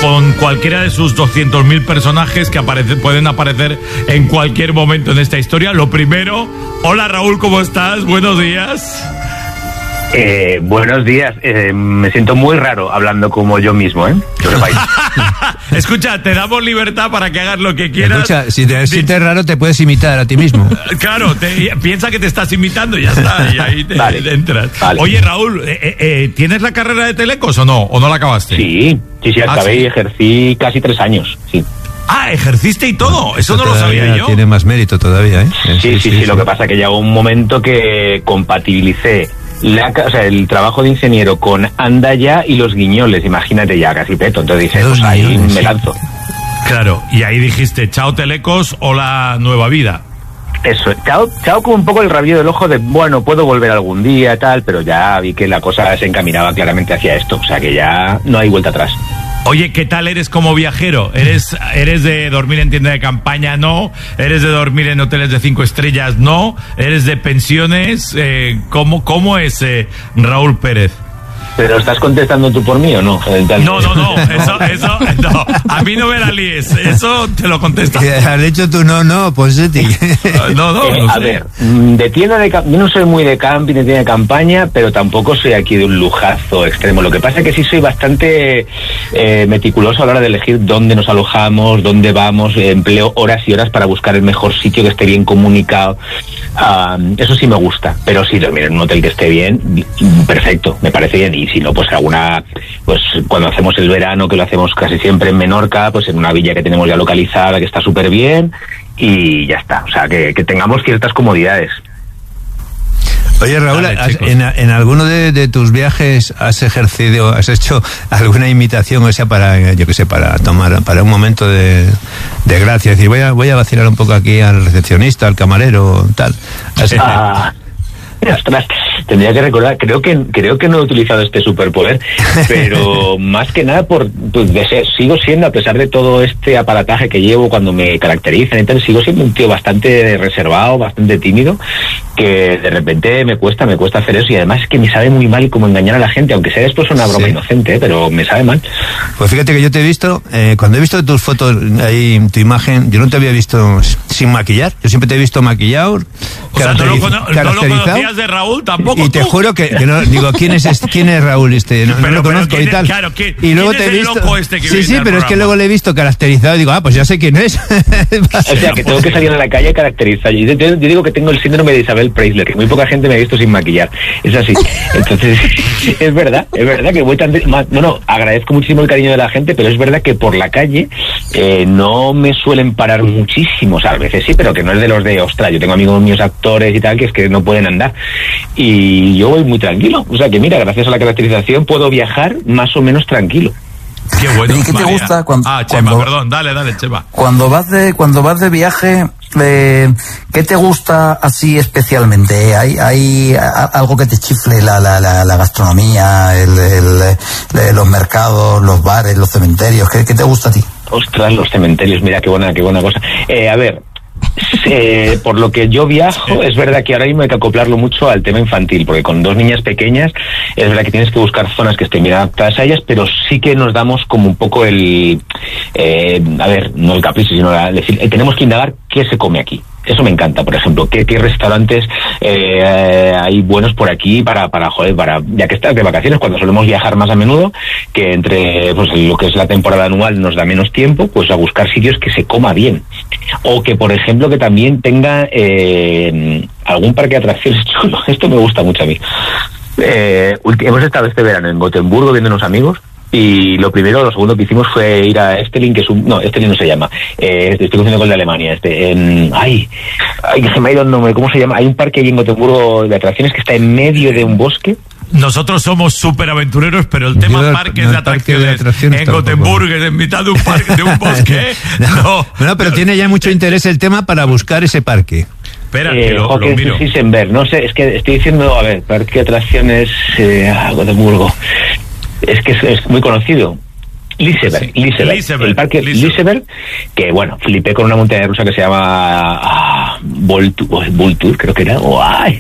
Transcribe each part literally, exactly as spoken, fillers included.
con cualquiera de sus doscientos mil personajes que aparece, pueden aparecer en cualquier momento en esta historia. Lo primero, hola Raúl, ¿cómo estás? Buenos días. Eh, buenos días, eh, me siento muy raro hablando como yo mismo, ¿eh? Escucha, te damos libertad para que hagas lo que quieras. Escucha, si te sientes raro te puedes imitar a ti mismo. Claro, te, piensa que te estás imitando y ya está, y ahí te, vale, te entras. Vale. Oye Raúl, eh, eh, ¿tienes la carrera de Telecos o no? ¿O no la acabaste? Sí, sí, sí, acabé ¿Ah, sí? y ejercí casi tres años, sí. Ah, ejerciste y todo, eso, eso no lo sabía yo. Tiene más mérito todavía, ¿eh? Sí, sí, sí, sí, sí, lo que pasa es que llegó un momento que compatibilicé La, o sea, el trabajo de ingeniero con Anda Ya y Los Guiñoles, imagínate, ya casi peto. Entonces dije, pues ahí guiñoles, me lanzo. Claro, y ahí dijiste, chao Telecos, hola Nueva Vida. Eso, chao, chao como un poco el rabillo del ojo de, bueno, puedo volver algún día, tal, pero ya vi que la cosa se encaminaba claramente hacia esto, o sea que ya no hay vuelta atrás. Oye, ¿qué tal eres como viajero? ¿Eres, eres de dormir en tienda de campaña? No. ¿Eres de dormir en hoteles de cinco estrellas? No. ¿Eres de pensiones? Eh, ¿cómo, ¿Cómo es eh, Raúl Pérez? ¿Pero estás contestando tú por mí o no? No, no, no, eso, eso, no, a mí no me la líes, eso te lo contestas. Has dicho tú no, no, pues sí. No, no, eh, no a sé. ver, de tienda de yo no soy muy de camping, de tienda de campaña, pero tampoco soy aquí de un lujazo extremo. Lo que pasa es que sí soy bastante eh, meticuloso a la hora de elegir dónde nos alojamos, dónde vamos, eh, empleo horas y horas para buscar el mejor sitio que esté bien comunicado. Uh, eso sí me gusta, pero sí dormir en un hotel que esté bien, perfecto, me parece bien. Y si no, pues alguna, pues cuando hacemos el verano, que lo hacemos casi siempre en Menorca, pues en una villa que tenemos ya localizada, que está súper bien, y ya está. O sea, que, que tengamos ciertas comodidades. Oye Raúl, Dale, has, en, en alguno de, de tus viajes has ejercido, has hecho alguna imitación, o sea, para, yo qué sé, para tomar, para un momento de, de gracia, es decir, voy a, voy a vacilar un poco aquí al recepcionista, al camarero, tal. Así, Ah, ostras, tendría que recordar, creo que creo que no he utilizado este superpoder, pero más que nada por pues, de ser, sigo siendo, a pesar de todo este aparataje que llevo cuando me caracterizan y tal, sigo siendo un tío bastante reservado, bastante tímido, que de repente me cuesta, me cuesta hacer eso, y además es que me sabe muy mal cómo engañar a la gente, aunque sea después una broma sí. inocente, ¿eh? Pero me sabe mal. Pues fíjate que yo te he visto, eh, cuando he visto tus fotos, ahí tu imagen, yo no te había visto sin maquillar, yo siempre te he visto maquillado, o sea, ¿no lo, cono- ¿no lo conocías de Raúl tampoco? Y te tú? juro que, que no, digo, ¿quién es este, quién es Raúl este? No, Pero, no lo pero, conozco ¿quién y es? tal. Claro, ¿quién- y luego quién te es he el visto. loco este que sí, viene sí, al pero es que programa? luego le he visto caracterizado y digo, ah, pues ya sé quién es. O sea, que tengo que salir a la calle caracterizado. Yo, yo, yo digo que tengo el síndrome de Isabel Preisler, que muy poca gente me ha visto sin maquillar. Es así. Entonces, es verdad, es verdad que voy tan... De, no, no, agradezco muchísimo el cariño de la gente, pero es verdad que por la calle eh, no me suelen parar muchísimo. O sea, a veces sí, pero que no es de los de, ostras, yo tengo amigos míos actores y tal, que es que no pueden andar. Y yo voy muy tranquilo. O sea, que mira, gracias a la caracterización puedo viajar más o menos tranquilo. Qué bueno. ¿Y qué te María. gusta cuando- Ah, Chema, cuando- perdón, dale, dale, Chema. Cuando vas de cuando vas de viaje, eh, ¿qué te gusta así especialmente? ¿Hay, hay a- algo que te chifle? La, la, la, la gastronomía, el, el, eh, los mercados, los bares, los cementerios. ¿Qué, qué te gusta a ti? Ostras, los cementerios, mira qué buena, qué buena cosa. Eh, a ver, eh, por lo que yo viajo, es verdad que ahora mismo hay que acoplarlo mucho al tema infantil, porque con dos niñas pequeñas es verdad que tienes que buscar zonas que estén bien adaptadas a ellas, pero sí que nos damos como un poco el, eh, a ver, no el capricho, sino la, decir, eh, tenemos que indagar qué se come aquí. Eso me encanta, por ejemplo, qué, qué restaurantes eh, hay buenos por aquí para, para, joder, para, ya que estás de vacaciones, cuando solemos viajar más a menudo, que entre pues lo que es la temporada anual nos da menos tiempo, pues a buscar sitios que se coma bien. O que, por ejemplo, que también tenga eh, algún parque de atracciones chulo. Esto me gusta mucho a mí. Eh, ulti- hemos estado este verano en Gotemburgo viendo unos amigos, y lo primero, lo segundo que hicimos fue ir a Estelin, que es un... No, Estelin no se llama. Eh, estoy confundiendo con el de Alemania. Este, en, ay, ay, se me ha ido el nombre. ¿Cómo se llama? Hay un parque ahí en Gotemburgo de atracciones que está en medio de un bosque. Nosotros somos súper aventureros, pero el tema Yo, parques no, de el parque atracciones, de atracciones en tampoco. Gotemburgo, en mitad de un parque, de un bosque, no. No, pero tiene ya mucho interés el tema para buscar ese parque. Espera, Eh, que lo, lo miro. Hockenheim, no sé, es que estoy diciendo, a ver, parque de atracciones, eh, ah, Gotemburgo. Es que es, es muy conocido. Liseberg, Sí. Liseberg, Liseberg, el parque Liseberg. Liseberg, que bueno, flipé con una montaña rusa que se llama ah, Voltur, Voltur, creo que era, o ay,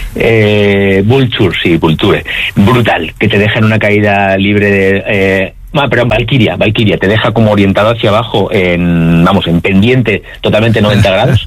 eh, Vulture, sí, Vulture, brutal, que te deja en una caída libre de, eh, Ah, pero en Valkyria, Valkyria, te deja como orientado hacia abajo, en, vamos, en pendiente, totalmente noventa grados,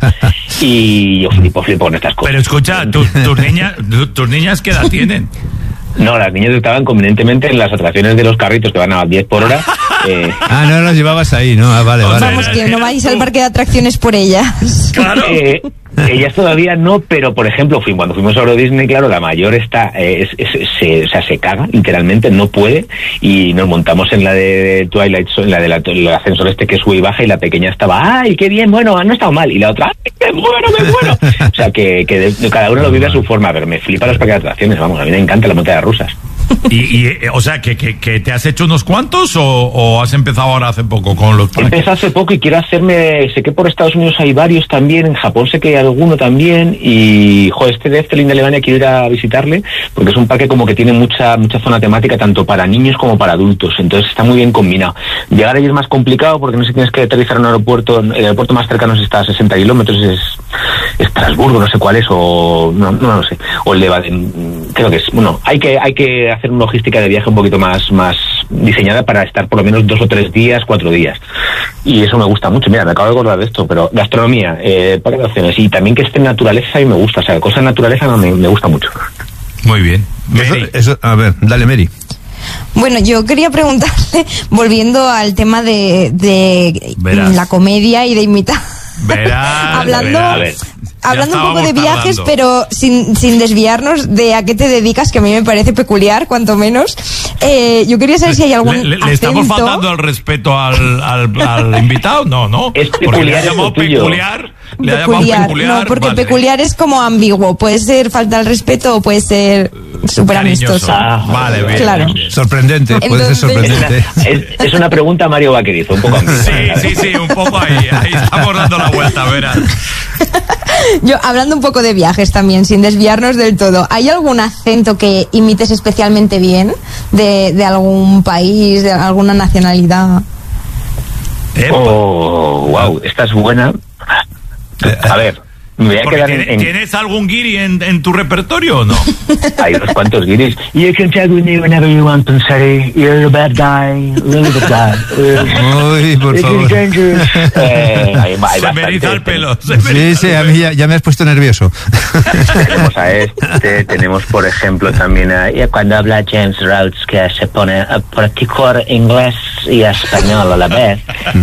y yo flipo, flipo con estas cosas. Pero escucha, ¿tu, tus niñas, tu, tus niñas qué edad tienen? No, las niñas estaban convenientemente en las atracciones de los carritos que van a diez por hora. Eh. Ah, no las llevabas ahí, ¿no? Ah, vale, vale. Vamos, que no vais al parque de atracciones por ellas. Claro. Eh, ellas todavía no, pero por ejemplo, fui, cuando fuimos a Euro Disney, claro, la mayor está, eh, es, es, se, o sea, se caga, literalmente, no puede, y nos montamos en la de Twilight Zone, en la del el ascensor este que sube y baja, y la pequeña estaba, ¡ay, qué bien, bueno, no ha estado mal! Y la otra, ¡ay, qué bueno, qué bueno! O sea, que, que de, cada uno lo vive a su forma, pero me flipa los parques de atracciones, vamos, a mí me encanta la montaña rusas. Y, y o sea, que, que, que te has hecho unos cuantos o, o has empezado ahora hace poco con los parques. Empecé hace poco y quiero hacerme, sé que por Estados Unidos hay varios también, en Japón sé que hay alguno también, y joder, este de Efteling de Alemania quiero ir a visitarle, porque es un parque como que tiene mucha mucha zona temática, tanto para niños como para adultos, entonces está muy bien combinado. Llegar allí es más complicado porque no sé si tienes que aterrizar en un aeropuerto, el aeropuerto más cercano está a sesenta kilómetros, es Estrasburgo, no sé cuál es, o no, no lo sé, o el de Baden, creo que es, bueno, hay que hay que hacer una logística de viaje un poquito más más diseñada para estar por lo menos dos o tres días, cuatro días, y eso me gusta mucho. Mira, me acabo de acordar de esto, pero gastronomía, eh, parques de opciones, y también que esté en naturaleza, y me gusta, o sea, cosas de naturaleza no, me, me gusta mucho. Muy bien. Eso, eso, a ver, dale, Mary. Bueno, yo quería preguntarle, volviendo al tema de, de la comedia y de imitar. Verás, hablando verás, a ver, hablando un poco de viajes, tardando. pero sin, sin desviarnos de a qué te dedicas, que a mí me parece peculiar, cuanto menos. Eh, yo quería saber si hay algún ¿Le, le, acento... ¿Le estamos faltando el respeto al, al, al invitado? No, no. Es Porque peculiar, le ha llamado es lo tuyo. peculiar. Le ha llamado Peculiar, peculiar. no, porque vale. peculiar es como ambiguo. Puede ser falta al respeto o puede ser súper Cariñoso. amistoso. Ah, Vale, bien. Claro. bien, bien. Sorprendente, puede ser Entonces- sorprendente. Es, es una pregunta Mario Vaquerizo, un poco ambigua. Sí, sí, sí, un poco ahí. Ahí estamos dando la vuelta, verás. Yo, hablando un poco de viajes también, sin desviarnos del todo, ¿hay algún acento que imites especialmente bien de, de algún país, de alguna nacionalidad? Epa. Oh, wow, esta es buena. A ver, me voy a Porque quedar tiene- en, en- ¿Tienes algún guiri en, en tu repertorio o no? hay unos cuantos guiris. You can tag with me whenever you want, Pensari. You're a bad guy, really bad guy. Uy, por It is favor. dangerous. Eh, hay, hay Se me eriza el bastantes. pelo. se me Sí, eriza sí, el a pelo. mí ya, ya me has puesto nervioso. Tenemos a este, tenemos por ejemplo también a, y cuando habla James Rhodes, que se pone a practicar inglés y español a la vez.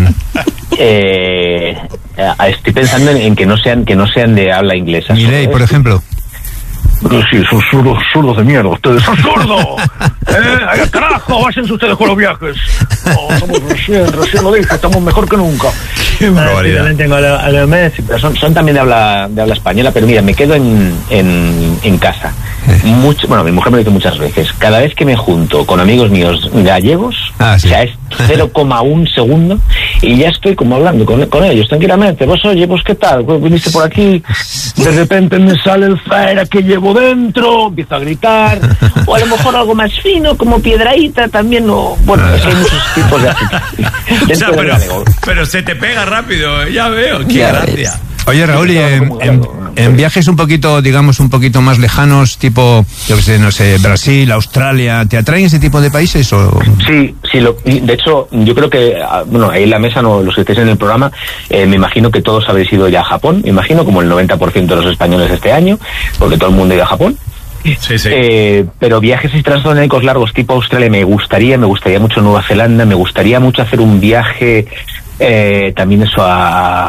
Eh, eh, estoy pensando en, en que no sean que no sean de habla inglesa. Milei, por ejemplo. Sí, son zurdos, zurdos de mierda, ustedes son zurdos. ¿Eh? ¡Ay, carajo! Bájense ustedes con los viajes. Oh, estamos recién, recién lo dije, estamos mejor que nunca. Qué barbaridad. Ah, tengo a la, a la Messi, pero son, son también de habla, de habla española, pero mira, me quedo en, en, en casa. Mucho, bueno, mi mujer me lo dice muchas veces. Cada vez que me junto con amigos míos gallegos, Ah, sí. o sea, es cero coma uno segundo y ya estoy como hablando con, con ellos tranquilamente. Vos, oye, pues qué tal, pues, viniste por aquí, de repente me sale el faera que llevo dentro, empiezo a gritar, o a lo mejor algo más fino, como piedraíta también, o bueno, es que hay muchos tipos de acento. O sea, Dentro del pero, galego. pero se te pega rápido, ya veo, qué Ya gracia. ves. Oye, Raúl, y en, Como en- galego. en viajes un poquito, digamos, un poquito más lejanos, tipo, yo que sé, no sé, Brasil, Australia, ¿te atraen ese tipo de países o...? Sí, sí, lo, y de hecho, yo creo que, ah, bueno, ahí en la mesa, no, los que estéis en el programa, eh, me imagino que todos habéis ido ya a Japón, me imagino, como el noventa por ciento de los españoles este año, porque todo el mundo ha ido a Japón. Sí, sí. Eh, pero viajes transatlánticos largos tipo Australia me gustaría, me gustaría mucho Nueva Zelanda, me gustaría mucho hacer un viaje eh, también eso a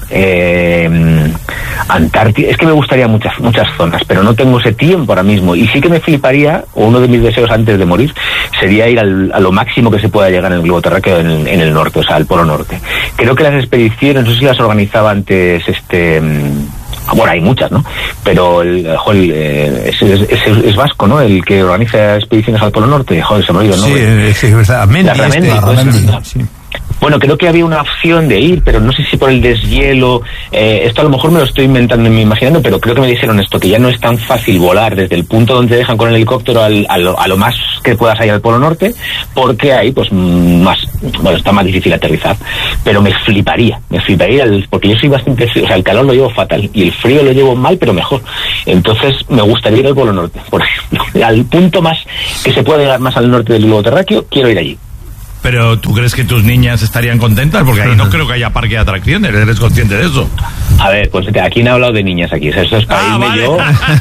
eh, Antártida. Es que me gustaría muchas muchas zonas, pero no tengo ese tiempo ahora mismo. Y sí que me fliparía, o uno de mis deseos antes de morir, sería ir al, a lo máximo que se pueda llegar en el globo terráqueo en, en el norte, o sea, al Polo Norte. Creo que las expediciones, no sé si las organizaba antes este... Bueno, hay muchas, ¿no? Pero el, joder, eh, es, es, es, es vasco, ¿no? El que organiza expediciones al Polo Norte. Joder, se me olvidó, ¿no? Sí, eh, sí, es verdad. Amendi, La Ramendi, este, pues, Amendi, ¿no? sí. Bueno, creo que había una opción de ir, pero no sé si por el deshielo. Eh, esto a lo mejor me lo estoy inventando y me imaginando, pero creo que me dijeron esto, que ya no es tan fácil volar desde el punto donde te dejan con el helicóptero al, a, lo, a lo más que puedas ir al Polo Norte, porque ahí, pues, más, bueno, está más difícil aterrizar. Pero me fliparía, me fliparía, el, porque yo soy bastante frío, o sea, el calor lo llevo fatal y el frío lo llevo mal, pero mejor. Entonces, me gustaría ir al Polo Norte, por ejemplo. Al punto más que se pueda llegar más al norte del globo terráqueo, quiero ir allí. pero ¿tú crees que tus niñas estarían contentas? Porque ahí no creo que haya parque de atracciones, ¿eres consciente de eso? A ver, pues aquí no he hablado de niñas aquí, eso es para ah, irme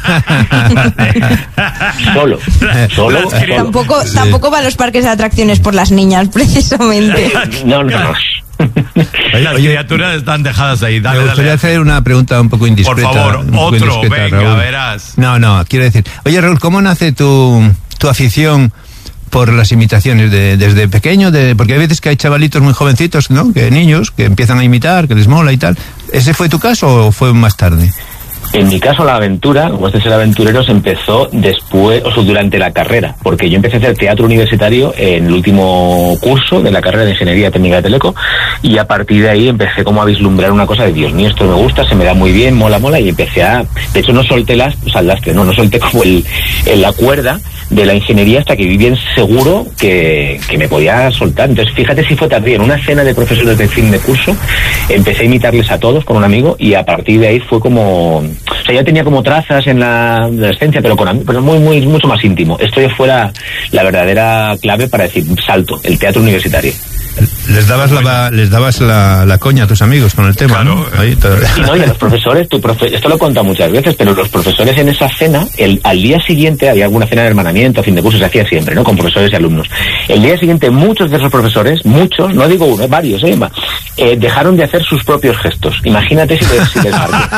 vale. yo solo, solo, solo. Tampoco, sí. tampoco van los parques de atracciones por las niñas, precisamente. No, no, no. Oye, las oye, criaturas están dejadas ahí. Dale, me gustaría dale. hacer una pregunta un poco indiscreta. Por favor, otro, indiscreta, venga, Raúl. verás. No, no, quiero decir, oye, Raúl, ¿cómo nace tu, tu afición por las imitaciones de, desde pequeño? De, porque hay veces que hay chavalitos muy jovencitos, ¿no? Que niños que empiezan a imitar, que les mola y tal. ¿Ese fue tu caso o fue más tarde? En mi caso, la aventura, como este ser aventurero, se empezó después, o sea, durante la carrera, porque yo empecé a hacer teatro universitario en el último curso de la carrera de Ingeniería Técnica de Teleco, y a partir de ahí empecé como a vislumbrar una cosa de, Dios mío, esto me gusta, se me da muy bien, mola, mola, y empecé a, de hecho no solté las, o sea, el lastre, no, no solté como el, el, la cuerda de la ingeniería hasta que vi bien seguro que, que me podía soltar. Entonces, fíjate si fue también en una cena de profesores de fin de curso, empecé a imitarles a todos con un amigo, y a partir de ahí fue como, o sea, ya tenía como trazas en la adolescencia, pero con pero muy, muy, mucho más íntimo. Esto ya fue la, la verdadera clave para decir, salto, el teatro universitario. Les dabas la, les dabas la, la coña a tus amigos con el tema, claro, ¿no? Ahí todo. Y no, y a los profesores, tu profe, esto lo he contado muchas veces, pero los profesores en esa cena, el, al día siguiente, había alguna cena de hermanamiento, a fin de curso, se hacía siempre, ¿no? Con profesores y alumnos. El día siguiente, muchos de esos profesores, muchos, no digo uno, varios, ¿eh? eh dejaron de hacer sus propios gestos. Imagínate si les, si les marqué.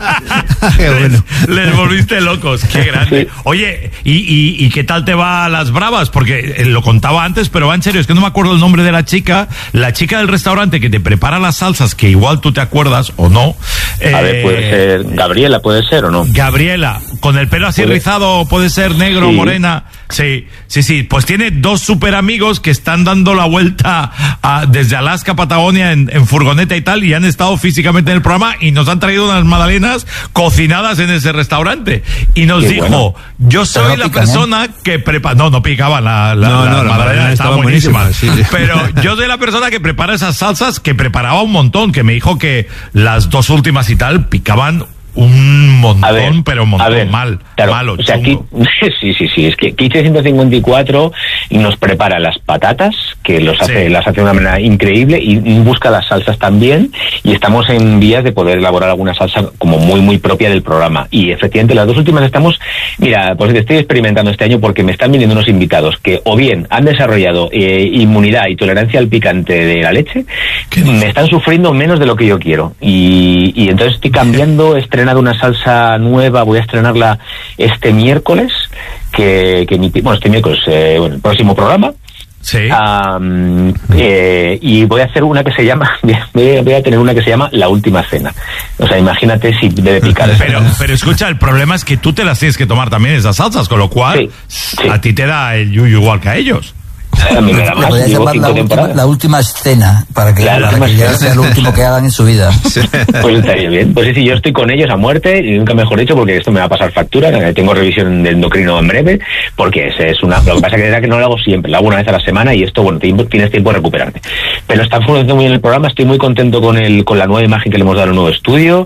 Qué bueno. Les, les volviste locos, qué grande. Sí. Oye, ¿y, y, ¿y qué tal te va a las bravas? Porque eh, lo contaba antes, pero va en serio, es que no me acuerdo el nombre de la chica. La chica del restaurante que te prepara las salsas, que igual tú te acuerdas o no. Eh, a ver, puede ser Gabriela, puede ser o no. Gabriela, con el pelo así ¿Puede? rizado, puede ser negro, sí. morena. Sí, sí, sí. Pues tiene dos super amigos que están dando la vuelta a, desde Alaska, Patagonia, en, en furgoneta y tal, y han estado físicamente en el programa y nos han traído unas magdalenas cocinadas en ese restaurante. Y nos Qué dijo, bueno. yo soy no la pican, persona ¿eh? que prepara... No, no picaba, la, la, no, la, no, la magdalena estaba buenísima. buenísima. Sí, sí. Pero yo soy la persona que prepara esas salsas, que preparaba un montón, que me dijo que las dos últimas y tal picaban un montón, ver, pero un montón ver, mal, claro, malo, o sea, aquí, sí, sí, sí, es que Quiche ciento cincuenta y cuatro nos prepara las patatas, que los hace, sí. las hace de una manera increíble, y busca las salsas también, y estamos en vías de poder elaborar alguna salsa como muy, muy propia del programa, y efectivamente las dos últimas estamos, mira, pues estoy experimentando este año porque me están viniendo unos invitados que o bien han desarrollado eh, inmunidad y tolerancia al picante de la leche, me están sufriendo menos de lo que yo quiero, y, y entonces estoy cambiando, estrenando una salsa nueva, voy a estrenarla este miércoles, que, que mi, bueno, este miércoles, eh, bueno, el próximo programa. Sí. Um, eh, y voy a hacer una que se llama, voy a tener una que se llama La Última Cena. O sea, imagínate si debe picar. Pero, pero escucha, el problema es que tú te las tienes que tomar también esas salsas, con lo cual sí, sí. a ti te da el yuyu igual que a ellos. A mí me da más, podría llamar la última, la última escena para que, para que ya sea lo último que hagan en su vida. Pues estaría bien. Pues sí, sí, yo estoy con ellos a muerte, y nunca mejor dicho, porque esto me va a pasar factura. Tengo revisión del endocrino en breve, porque es, es una. Lo que pasa que es que no lo hago siempre, lo hago una vez a la semana, y esto, bueno, tienes tiempo de recuperarte. Pero está funcionando muy bien el programa, estoy muy contento con el con la nueva imagen que le hemos dado al nuevo estudio,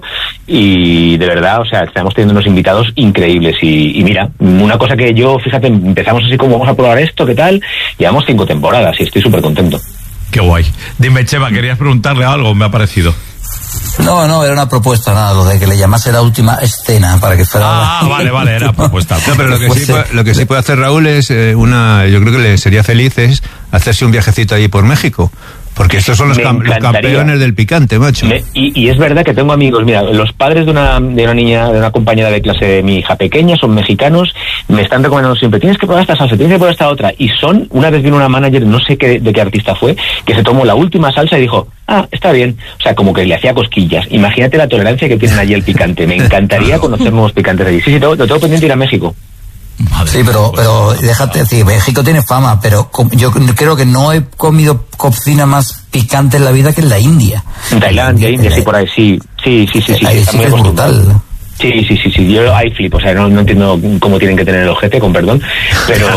y de verdad, o sea, estamos teniendo unos invitados increíbles. Y, y mira, una cosa que yo, fíjate, empezamos así como vamos a probar esto, ¿qué tal? Llevamos cinco temporadas y estoy súper contento. Qué guay. Dime, Chema, ¿querías preguntarle algo? Me ha parecido. No, no, era una propuesta, nada, lo de que le llamase La Última Escena para que fuera... Ah, vale, vale, era propuesta. No, pero lo que, sí puede, lo que sí puede hacer Raúl es eh, una... Yo creo que le sería feliz es hacerse un viajecito allí por México. Porque estos son los, cam los campeones del picante, macho. Me, y, y es verdad que tengo amigos, mira, los padres de una, de una niña, de una compañera de clase de mi hija pequeña, son mexicanos, me están recomendando siempre, tienes que probar esta salsa, tienes que probar esta otra. Y son, una vez vino una manager, no sé qué, de qué artista fue, que se tomó la última salsa y dijo, ah, está bien. O sea, como que le hacía cosquillas. Imagínate la tolerancia que tienen allí el picante. Me encantaría conocer nuevos picantes allí. Sí, sí, lo tengo pendiente ir a México. Madre sí, pero, pero déjate decir, México tiene fama, pero yo creo que no he comido cocina más picante en la vida que en la India. En Tailandia, India, sí, por ahí, sí, sí, sí, sí, sí, ahí sí, sí que es brutal. Sí, sí, sí, sí, yo ahí flipo, o sea, no, no entiendo cómo tienen que tener el ojete, con perdón, pero...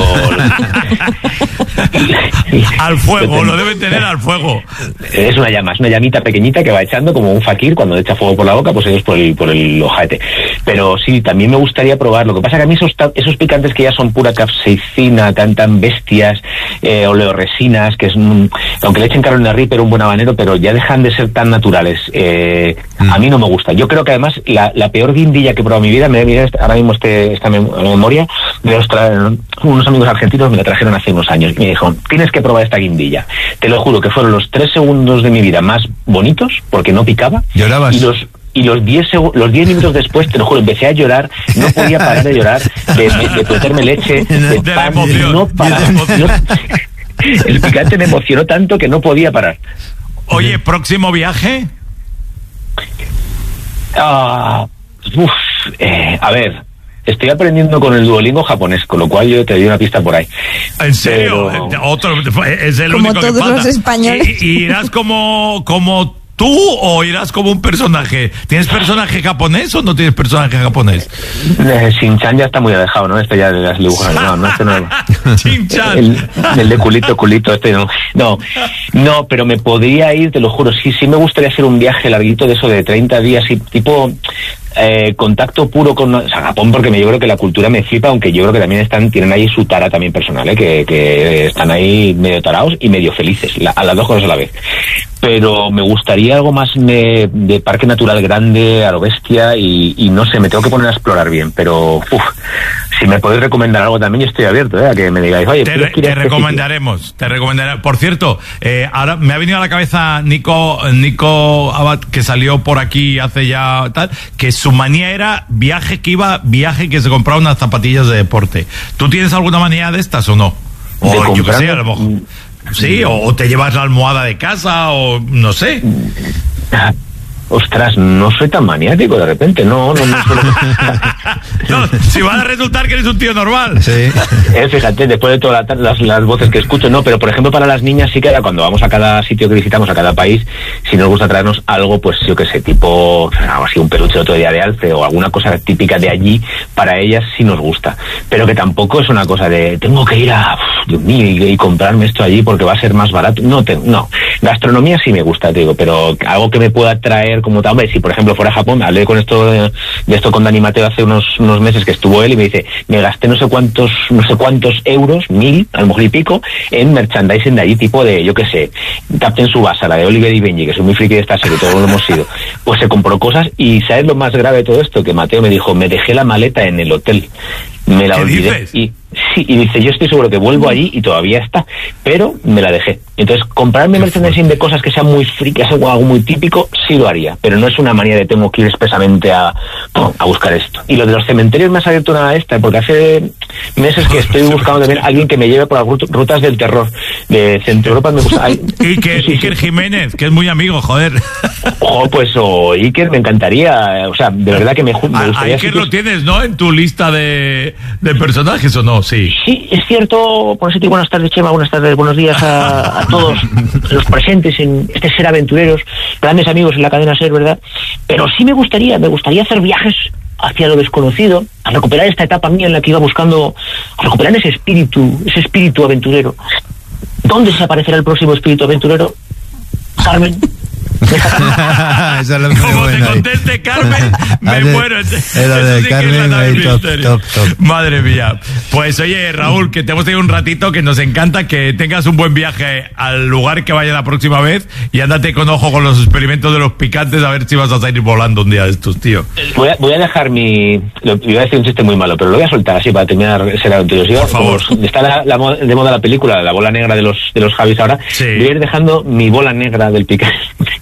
Al fuego, lo deben tener al fuego. Es una llama, es una llamita pequeñita que va echando como un fakir cuando echa fuego por la boca, pues ellos por el, por el ojete. Pero sí, también me gustaría probar, lo que pasa que a mí esos, esos picantes que ya son pura capsaicina, tan tan bestias, eh, oleoresinas, que es, un, aunque le echen Carolina Reaper, un buen habanero, pero ya dejan de ser tan naturales, eh, mm. a mí no me gusta. Yo creo que además la, la peor guindilla que he probado en mi vida, me mira ahora mismo este, esta mem memoria, de los tra unos amigos argentinos me la trajeron hace unos años y me dijo, tienes que probar esta guindilla. Te lo juro que fueron los tres segundos de mi vida más bonitos, porque no picaba. ¿Llorabas? Y los y los diez los diez minutos después, te lo juro, empecé a llorar, no podía parar de llorar, de, de, de meterme leche, de, de pan, la emoción, no paraba. de la emoción. No, el picante me emocionó tanto que no podía parar. Oye, ¿próximo viaje? Ah, uf, eh, a ver, estoy aprendiendo con el Duolingo japonés, con lo cual yo te doy una pista por ahí. ¿En serio? Pero... Otro, es el como único todos que falta. los españoles. ¿Y, y irás como, como tú o irás como un personaje? ¿Tienes personaje japonés o no tienes personaje japonés? Eh, Shin-chan ya está muy alejado, ¿no? Este ya de las dibujos, no, no, este no. Shin-chan. El, el de culito, culito, este no. No, no, pero me podría ir, te lo juro, sí, sí me gustaría hacer un viaje larguito de eso de treinta días y tipo... Eh, contacto puro con o sea, Japón, porque me, yo creo que la cultura me flipa, aunque yo creo que también están tienen ahí su tara también personal, ¿eh? que, que están ahí medio tarados y medio felices, la, a las dos cosas a la vez. Pero me gustaría algo más de, de parque natural grande, a lo bestia, y, y no sé, me tengo que poner a explorar bien, pero uf, si me podéis recomendar algo también, yo estoy abierto, ¿eh? A que me digáis, oye, te, re, te recomendaremos, te recomendaremos. Por cierto, eh, ahora me ha venido a la cabeza Nico, Nico Abad, que salió por aquí hace ya tal, que su manía era viaje que iba, viaje que se compraba unas zapatillas de deporte. ¿Tú tienes alguna manía de estas o no? O yo qué sé, a lo mejor. Sí, o, o te llevas la almohada de casa, o no sé. Ostras, no soy tan maniático de repente, no, no, no suelo... No, si va a resultar que eres un tío normal. Sí. Eh, fíjate, después de todas las, las voces que escucho, no, pero por ejemplo para las niñas sí que cuando vamos a cada sitio que visitamos, a cada país, si nos gusta traernos algo, pues yo que sé, tipo, así un peluche otro día de alce o alguna cosa típica de allí, para ellas sí nos gusta. Pero que tampoco es una cosa de, tengo que ir a, uf, Dios mío, y, y comprarme esto allí porque va a ser más barato. No, te, no. Gastronomía sí me gusta, te digo, pero algo que me pueda traer como tal, hombre, si por ejemplo fuera a Japón, hablé con esto de, de esto con Dani Mateo hace unos, unos meses que estuvo él y me dice, me gasté no sé cuántos, no sé cuántos euros, mil, a lo mejor y pico, en merchandising de allí, tipo de, yo qué sé, Captain Tsubasa, la de Oliver y Benji, que soy muy friki de esta serie, todos lo hemos sido, pues se compró cosas y ¿sabes lo más grave de todo esto? Que Mateo me dijo, me dejé la maleta en el hotel, me la olvidé y sí, y dice, yo estoy seguro que vuelvo allí y todavía está, pero me la dejé. Entonces, comprarme merchandising de cosas que sean muy frikis o algo muy típico, sí lo haría, pero no es una manía de tengo que ir expresamente a, a buscar esto. Y lo de los cementerios me ha abierto una esta, porque hace meses que estoy buscando también a alguien que me lleve por las rutas del terror de Centro Europa. Me gusta. Ay, Iker, sí, Iker sí. Jiménez, que es muy amigo, joder. Ojo, pues o Iker me encantaría, o sea, de verdad que me, me gustaría. A Iker lo tienes, ¿no? En tu lista de, de personajes, ¿o no? Sí. Sí, es cierto. Por eso, buenas tardes, Chema, buenas tardes, buenos días a, a todos los presentes en este Ser Aventureros, grandes amigos en la cadena Ser, ¿verdad? Pero sí me gustaría, me gustaría hacer viajes hacia lo desconocido, a recuperar esta etapa mía en la que iba buscando, a recuperar ese espíritu, ese espíritu aventurero. ¿Dónde se aparecerá el próximo espíritu aventurero? Carmen. Esa es la Como buena te conteste ahí. Carmen, me Hace, muero. Era de sí Carmen, ahí, top, top, top. Madre mía. Pues oye, Raúl, que te hemos tenido un ratito, que nos encanta, que tengas un buen viaje al lugar que vaya la próxima vez y ándate con ojo con los experimentos de los picantes a ver si vas a salir volando un día de estos, tío. Voy a, voy a dejar mi... Lo, voy a decir un chiste muy malo, pero lo voy a soltar así para terminar Ser Aventureros. Por favor. Como está la, la, de moda la película, la bola negra de los, de los Javis ahora, sí. Voy a ir dejando mi bola negra del picante.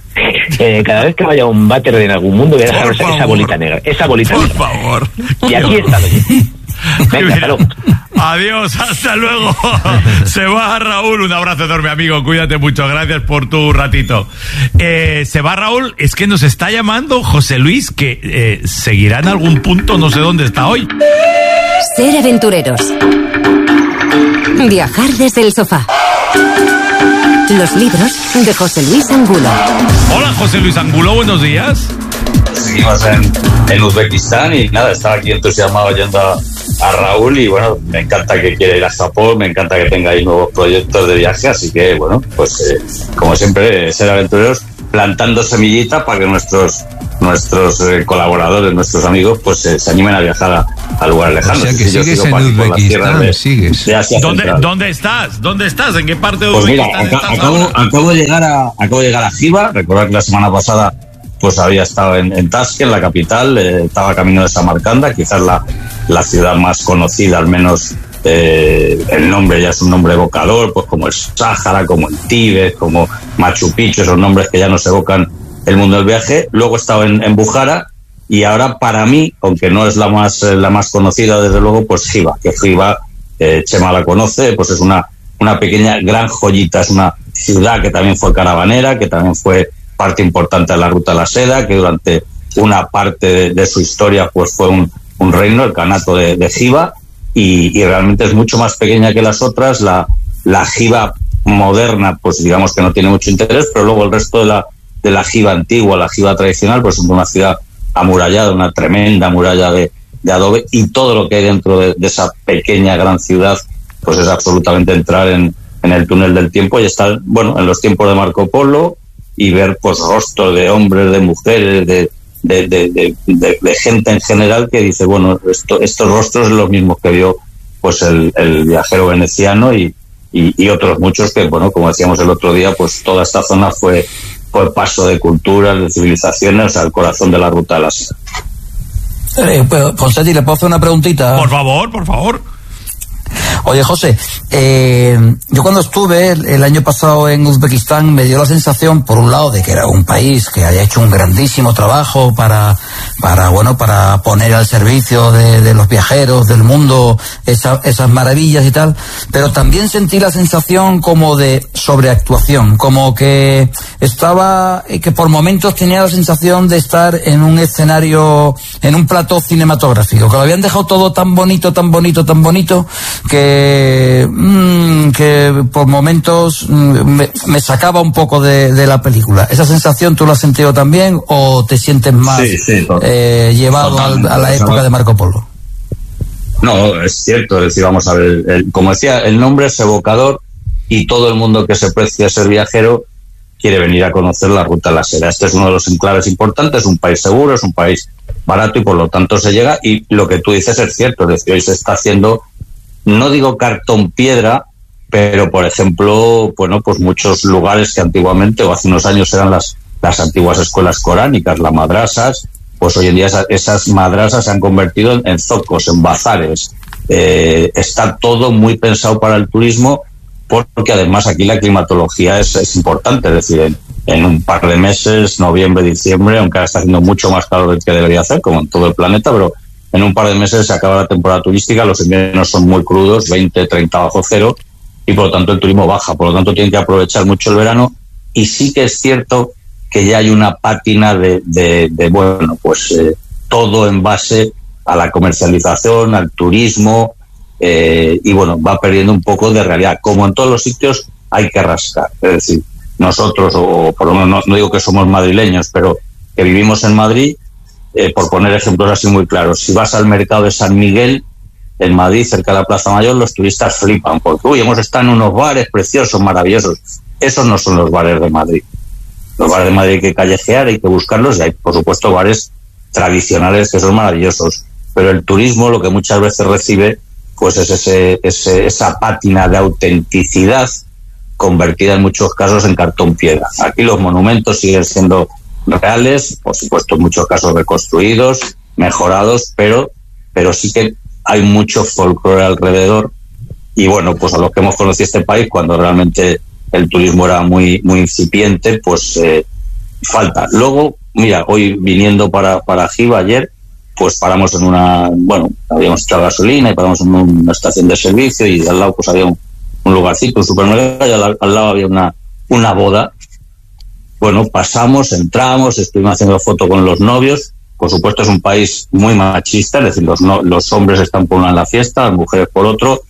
Eh, cada vez que vaya a un váter en algún mundo voy a dejar esa, esa bolita negra, esa bolita por negra. Por favor. Y aquí está. Venga, hasta luego. Adiós, hasta luego. Se va Raúl, un abrazo enorme, amigo, cuídate mucho, gracias por tu ratito. Eh, se va Raúl, es que nos está llamando José Luis, que eh, seguirá en algún punto, no sé dónde está hoy. Ser Aventureros. Viajar desde el sofá. Los libros de José Luis Angulo. Hola, José Luis Angulo, buenos días. seguimos en, en Uzbekistán y nada, estaba aquí entusiasmado yendo a, a Raúl y bueno, me encanta que quiera ir a Japón, me encanta que tenga ahí nuevos proyectos de viaje, así que bueno, pues eh, como siempre, Ser Aventureros plantando semillitas para que nuestros nuestros eh, colaboradores, nuestros amigos, pues eh, se animen a viajar a, a lugares lejanos. O sea que si sigues en Uzbekistán, de, sigues. De Asia ¿Dónde, Central. ¿Dónde estás? ¿Dónde estás? ¿En qué parte de Pues mira, Uzbekistán acá, estás acabo, ahora? acabo de llegar a acabo de llegar a Jiva. Recordad que la semana pasada pues había estado en, en Tashkent, la capital, eh, estaba camino de Samarcanda, quizás la, la ciudad más conocida, al menos eh, el nombre ya es un nombre evocador, pues como el Sáhara, como el Tíbet, como Machu Picchu, esos nombres que ya nos evocan el mundo del viaje. Luego he estado en, en Bujara y ahora para mí, aunque no es la más eh, la más conocida desde luego, pues Jiva, que Jiva, eh, Chema la conoce, pues es una una pequeña gran joyita, es una ciudad que también fue caravanera, que también fue parte importante de la Ruta de la Seda, que durante una parte de, de su historia pues fue un, un reino, el Kanato de, de Jiva, y, y realmente es mucho más pequeña que las otras. La, la Jiva moderna, pues digamos que no tiene mucho interés, pero luego el resto de la, de la Jiva antigua, la Jiva tradicional, pues es una ciudad amurallada, una tremenda muralla de, de adobe, y todo lo que hay dentro de, de esa pequeña gran ciudad pues es absolutamente entrar en, en el túnel del tiempo y estar, bueno, en los tiempos de Marco Polo y ver pues rostros de hombres, de mujeres, de, de, de, de, de, de gente en general que dice, bueno, esto, estos rostros son los mismos que vio pues el, el viajero veneciano y, y, y otros muchos que, bueno, como decíamos el otro día, pues toda esta zona fue, fue paso de culturas, de civilizaciones, o sea, el corazón de la Ruta de la Seda. Eh, pues, Ponseti, ¿le puedo hacer una preguntita? Por favor, por favor. Oye, José, eh, yo cuando estuve el, el año pasado en Uzbekistán me dio la sensación, por un lado, de que era un país que haya hecho un grandísimo trabajo para, para bueno, para poner al servicio de, de los viajeros del mundo esa, esas maravillas y tal, pero también sentí la sensación como de sobreactuación, como que estaba, que por momentos tenía la sensación de estar en un escenario, en un plató cinematográfico, que lo habían dejado todo tan bonito, tan bonito, tan bonito, que mmm, que por momentos mmm, me, me sacaba un poco de, de la película. ¿Esa sensación tú la has sentido también o te sientes más sí, sí, eh, llevado al, a la época de Marco Polo? No, es cierto, es decir, vamos a ver, el, como decía, el nombre es evocador y todo el mundo que se precia a ser viajero quiere venir a conocer la Ruta de la Seda. Este es uno de los enclaves importantes, es un país seguro, es un país barato y por lo tanto se llega, y lo que tú dices es cierto, es decir, hoy se está haciendo, no digo cartón piedra, pero por ejemplo, bueno, pues muchos lugares que antiguamente o hace unos años eran las, las antiguas escuelas coránicas, las madrasas, pues hoy en día esas, esas madrasas se han convertido en, en zocos, en bazares. Eh, está todo muy pensado para el turismo, porque además aquí la climatología es, es importante, es decir, en, en un par de meses, noviembre, diciembre, aunque ahora está haciendo mucho más calor del que debería hacer, como en todo el planeta, pero en un par de meses se acaba la temporada turística, los inviernos son muy crudos, veinte, treinta bajo cero, y por lo tanto el turismo baja, por lo tanto tienen que aprovechar mucho el verano, y sí que es cierto que ya hay una pátina de, de, de bueno, pues eh, todo en base a la comercialización, al turismo, eh, y bueno, va perdiendo un poco de realidad. Como en todos los sitios hay que rascar, es decir, nosotros, o por lo menos no, no digo que somos madrileños, pero que vivimos en Madrid, eh, por poner ejemplos así muy claros, si vas al mercado de San Miguel, en Madrid, cerca de la Plaza Mayor, los turistas flipan, porque uy, hemos estado en unos bares preciosos, maravillosos. Esos no son los bares de Madrid. Los bares de Madrid hay que callejear, hay que buscarlos, y hay, por supuesto, bares tradicionales que son maravillosos. Pero el turismo lo que muchas veces recibe, pues es ese, ese, esa pátina de autenticidad convertida en muchos casos en cartón piedra. Aquí los monumentos siguen siendo reales, por supuesto en muchos casos reconstruidos, mejorados, pero, pero sí que hay mucho folclore alrededor. Y bueno, pues a los que hemos conocido este país, cuando realmente el turismo era muy muy incipiente, pues eh, falta. Luego, mira, hoy viniendo para, para Jiva ayer, pues paramos en una, bueno, habíamos echado gasolina y paramos en una estación de servicio, y al lado pues había un, un lugarcito, un supermercado, y al, al lado había una, una boda. Bueno, pasamos, entramos, estuvimos haciendo foto con los novios. Por supuesto es un país muy machista, es decir, los, no, los hombres están por una en la fiesta, las mujeres por otro,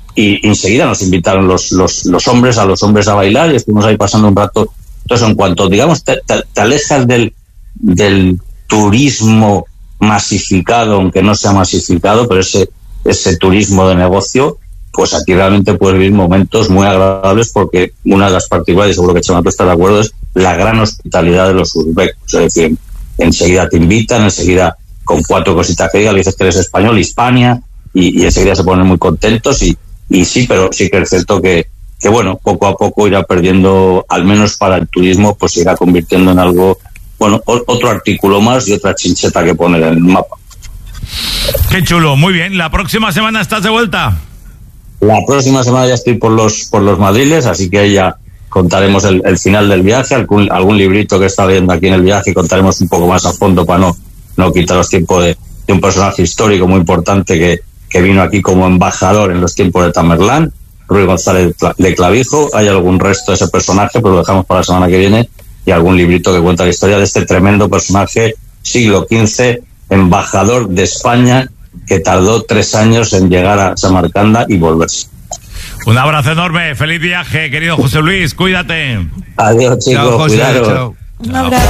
y enseguida nos invitaron los, los, los hombres a los hombres a bailar, y estuvimos ahí pasando un rato. Entonces, en cuanto, digamos, te, te, te alejas del, del turismo masificado, aunque no sea masificado, pero ese, ese turismo de negocio, pues aquí realmente puedes vivir momentos muy agradables, porque una de las particularidades, seguro que Chema tú estás de acuerdo, es la gran hospitalidad de los uzbecos. Es decir, enseguida te invitan, enseguida con cuatro cositas que digas, le dices que eres español, Hispania, y, y enseguida se ponen muy contentos, y, y sí, pero sí que es cierto que, que, bueno, poco a poco irá perdiendo, al menos para el turismo, pues se irá convirtiendo en algo, bueno, o, otro artículo más y otra chincheta que poner en el mapa. Qué chulo, muy bien. ¿La próxima semana estás de vuelta? La próxima semana ya estoy por los por los madriles, así que ahí ya contaremos el, el final del viaje, algún, algún librito que está leyendo aquí en el viaje, y contaremos un poco más a fondo para no, no quitaros tiempo de, de un personaje histórico muy importante que, que vino aquí como embajador en los tiempos de Tamerlán, Ruy González de Clavijo. Hay algún resto de ese personaje, pero lo dejamos para la semana que viene, y algún librito que cuenta la historia de este tremendo personaje, siglo quince, embajador de España, que tardó tres años en llegar a Samarcanda y volverse. Un abrazo enorme, feliz viaje, querido José Luis, cuídate. Adiós, chicos, chao, José, cuidaros. chao. Un abrazo.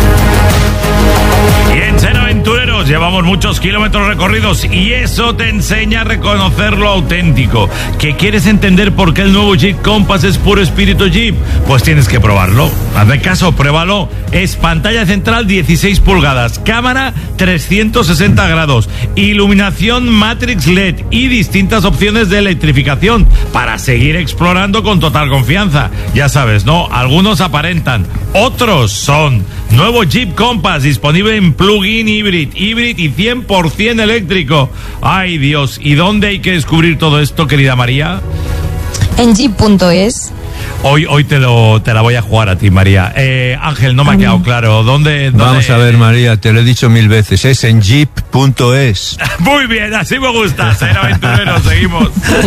Y en Ser Aventureros llevamos muchos kilómetros recorridos, y eso te enseña a reconocer lo auténtico. ¿Que quieres entender por qué el nuevo Jeep Compass es puro espíritu Jeep? Pues tienes que probarlo. Hazme caso, pruébalo. Es pantalla central dieciséis pulgadas, cámara trescientos sesenta grados, iluminación Matrix L E D y distintas opciones de electrificación para seguir explorando con total confianza. Ya sabes, ¿no? Algunos aparentan, otros son. Nuevo Jeep Compass disponible en plug-in hybrid, hybrid y cien por ciento eléctrico. Ay, Dios, ¿y dónde hay que descubrir todo esto, querida María? En jeep punto es. Hoy, hoy te lo te la voy a jugar a ti, María. Eh, Ángel, no me ha quedado claro. ¿Dónde, dónde? Vamos a ver, María, te lo he dicho mil veces, es en jeep punto es. Muy bien, así me gusta. Ser Aventurero, seguimos.